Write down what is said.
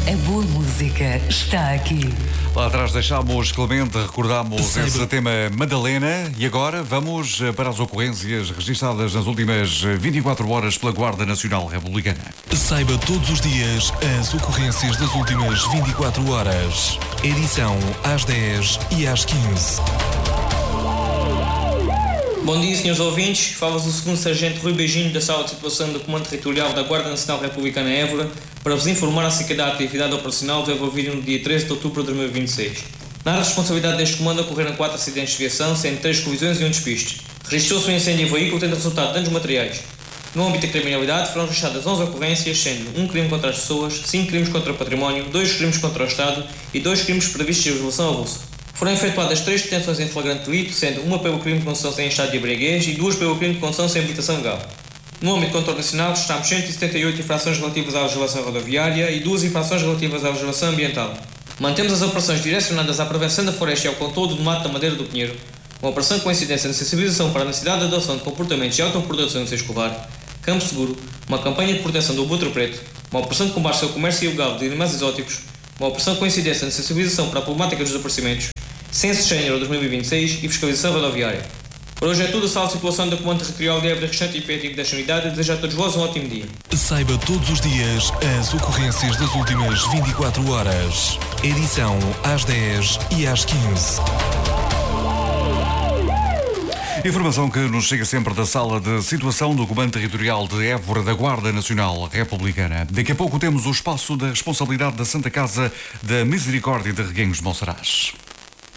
A boa música está aqui. Lá atrás deixámos Clemente, recordámos esse tema Madalena e agora vamos para as ocorrências registadas nas últimas 24 horas pela Guarda Nacional Republicana. Saiba todos os dias as ocorrências das últimas 24 horas. Edição às 10 e às 15. Bom dia, senhores ouvintes. Fala-vos o 2º Sargento Rui Beijinho da Sala de Situação do Comando Territorial da Guarda Nacional Republicana Évora para vos informar acerca da atividade operacional desenvolvida no dia 13 de outubro de 2026. Na área de responsabilidade deste comando ocorreram 4 acidentes de viação, sendo 3 colisões e 1 despiste. Registrou-se um incêndio em veículo, tendo resultado danos materiais. No âmbito da criminalidade foram registradas 11 ocorrências, sendo 1 crime contra as pessoas, 5 crimes contra o património, 2 crimes contra o Estado e 2 crimes previstos de legislação ao bolso. Foram efetuadas 3 detenções em flagrante delito, sendo 1 pelo crime de condução sem estado de embriaguez e 2 pelo crime de condução sem habilitação legal. No âmbito do controle nacional, registramos 178 infrações relativas à legislação rodoviária e 2 infrações relativas à legislação ambiental. Mantemos as operações direcionadas à prevenção da floresta e ao controle do mato da madeira do pinheiro, uma operação com incidência na sensibilização para a necessidade de adoção de comportamentos de autoproteção no seu escolar, campo seguro, uma campanha de proteção do butro preto, uma operação de combate ao comércio ilegal de animais exóticos, uma operação com incidência na sensibilização para a problemática dos desaparecimentos, Censo Género 2026 e fiscalização rodoviária. Por hoje é tudo. A Sala de Situação do Comando Territorial de Évora, restante efetivo desta unidade, deseja a todos vós um ótimo dia. Saiba todos os dias as ocorrências das últimas 24 horas. Edição às 10 e às 15. Informação que nos chega sempre da Sala de Situação do Comando Territorial de Évora da Guarda Nacional Republicana. Daqui a pouco temos o espaço da responsabilidade da Santa Casa da Misericórdia de Reguengos de Monsaraz.